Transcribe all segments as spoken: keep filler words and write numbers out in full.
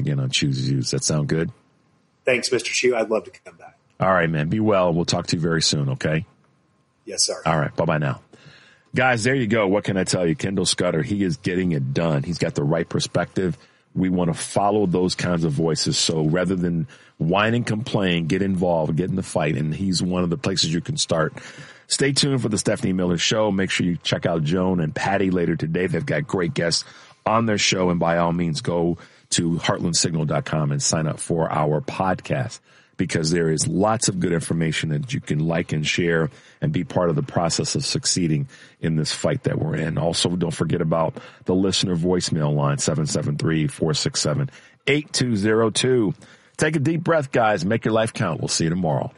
again on Choose Views. Does that sound good? Thanks, Mister Chu. I'd love to come back. All right, man. Be well. We'll talk to you very soon, okay? Yes, sir. All right. Bye-bye now. Guys, there you go. What can I tell you? Kendall Scudder, he is getting it done. He's got the right perspective. We want to follow those kinds of voices. So rather than whine and complain, get involved, get in the fight. And he's one of the places you can start. Stay tuned for the Stephanie Miller Show. Make sure you check out Joan and Patty later today. They've got great guests on their show. And by all means, go to heartland signal dot com and sign up for our podcast, because there is lots of good information that you can like and share and be part of the process of succeeding in this fight that we're in. Also, don't forget about the listener voicemail line, seven seven three, four six seven, eight two zero two. Take a deep breath, guys. Make your life count. We'll see you tomorrow.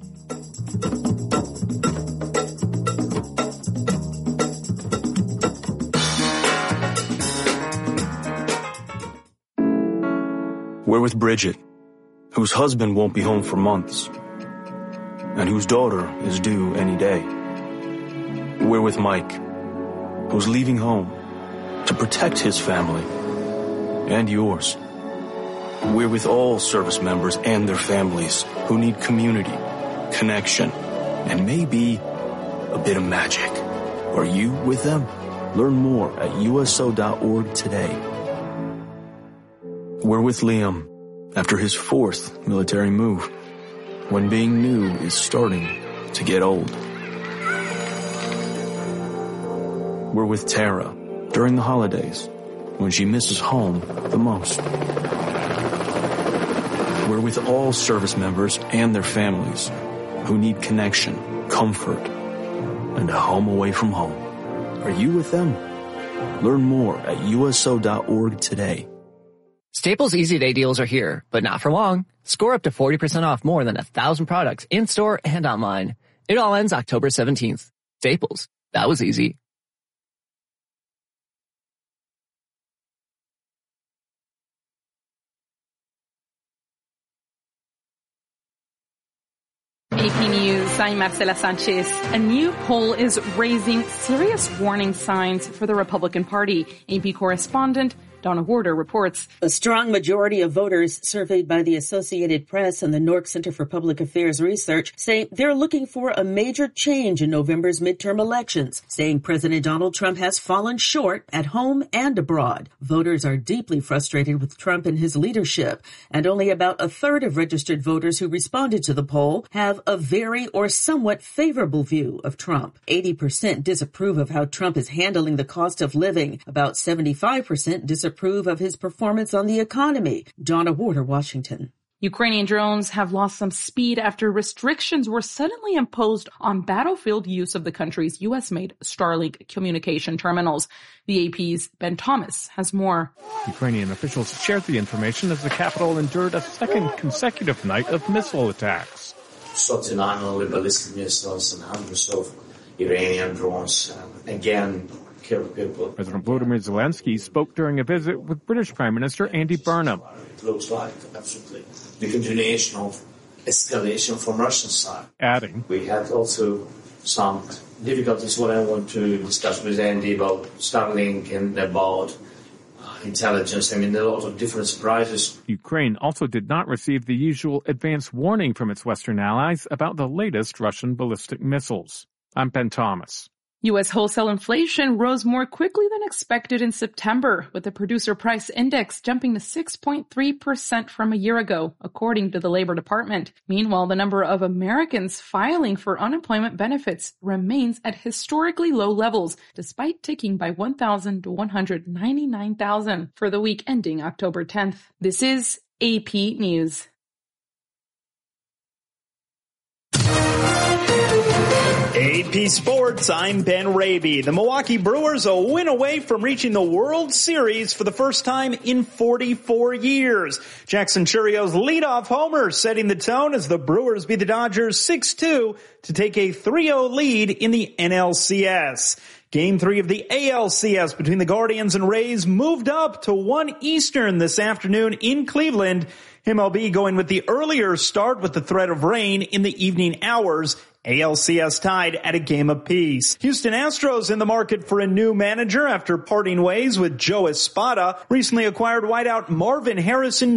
We're with Bridget, whose husband won't be home for months, and whose daughter is due any day. We're with Mike, who's leaving home to protect his family and yours. We're with all service members and their families who need community, connection, and maybe a bit of magic. Are you with them? Learn more at U S O dot org today. We're with Liam after his fourth military move, when being new is starting to get old. We're with Tara during the holidays, when she misses home the most. We're with all service members and their families who need connection, comfort, and a home away from home. Are you with them? Learn more at U S O dot org today. Staples Easy Day deals are here, but not for long. Score up to forty percent off more than a thousand products in-store and online. It all ends October seventeenth. Staples. That was easy. A P News, I'm Marcela Sanchez. A new poll is raising serious warning signs for the Republican Party. A P correspondent Donna Warder reports. A strong majority of voters surveyed by the Associated Press and the Nork Center for Public Affairs Research say they're looking for a major change in November's midterm elections, saying President Donald Trump has fallen short at home and abroad. Voters are deeply frustrated with Trump and his leadership, and only about a third of registered voters who responded to the poll have a very or somewhat favorable view of Trump. eighty percent disapprove of how Trump is handling the cost of living. About seventy-five percent disapprove approve of his performance on the economy. Donna Warder, Washington. Ukrainian drones have lost some speed after restrictions were suddenly imposed on battlefield use of the country's U S-made Starlink communication terminals. The A P's Ben Thomas has more. Ukrainian officials shared the information as the capital endured a second consecutive night of missile attacks. Ballistic missiles and hundreds of Iranian drones um, again people. President Volodymyr Zelensky spoke during a visit with British Prime Minister Andy Burnham. It looks like absolutely the continuation of escalation from Russian side. Adding, we had also some difficulties what I want to discuss with Andy about Starlink and about intelligence. I mean, there are a lot of different surprises. Ukraine also did not receive the usual advance warning from its Western allies about the latest Russian ballistic missiles. I'm Ben Thomas. U S wholesale inflation rose more quickly than expected in September, with the producer price index jumping to six point three percent from a year ago, according to the Labor Department. Meanwhile, the number of Americans filing for unemployment benefits remains at historically low levels, despite ticking by one thousand to one hundred ninety-nine thousand for the week ending October tenth. This is A P News. A P Sports, I'm Ben Raby. The Milwaukee Brewers a win away from reaching the World Series for the first time in forty-four years. Jackson Churrio's leadoff homer setting the tone as the Brewers beat the Dodgers six two to take a three oh lead in the N L C S. Game three of the A L C S between the Guardians and Rays moved up to one Eastern this afternoon in Cleveland. M L B going with the earlier start with the threat of rain in the evening hours A L C S tied at a game apiece. Houston Astros in the market for a new manager after parting ways with Joe Espada. Recently acquired wideout Marvin Harrison